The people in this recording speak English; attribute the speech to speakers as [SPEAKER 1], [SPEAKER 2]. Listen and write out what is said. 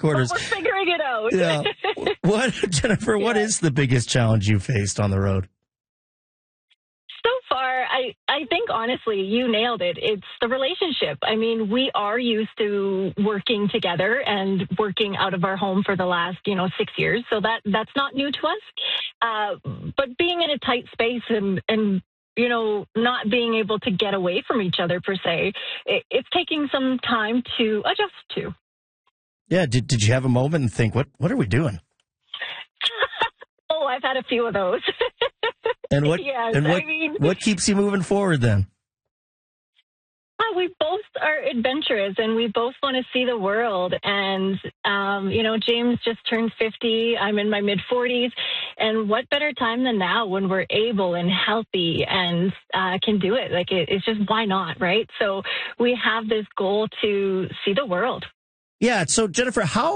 [SPEAKER 1] headquarters.
[SPEAKER 2] We're figuring it out.
[SPEAKER 1] Yeah. Jennifer, what is the biggest challenge you faced on the road?
[SPEAKER 2] So far, I think, honestly, you nailed it. It's the relationship. I mean, we are used to working together and working out of our home for the last, 6 years. So that's not new to us. But being in a tight space and not being able to get away from each other, per se, it's taking some time to adjust to.
[SPEAKER 1] Yeah. Did you have a moment and think, what are we doing?
[SPEAKER 2] Oh, I've had a few of those.
[SPEAKER 1] And what?
[SPEAKER 2] Yes,
[SPEAKER 1] and what keeps you moving forward then?
[SPEAKER 2] We both are adventurous, and we both want to see the world. And James just turned 50. I'm in my mid 40s, and what better time than now when we're able and healthy and can do it? Like it's just why not, right? So we have this goal to see the world.
[SPEAKER 1] Yeah. So Jennifer, how